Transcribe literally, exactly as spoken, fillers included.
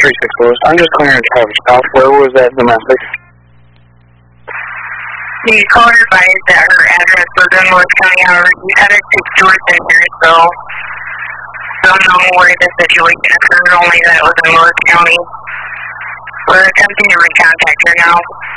three six Lewis. I'm just clearing Travis South. Where was that domestic? The caller advised that her address was in Lewis County. However, you had her take Stewart in here, so don't know where the situation occurred, only that it was in Lewis County. We're attempting to recontact her now.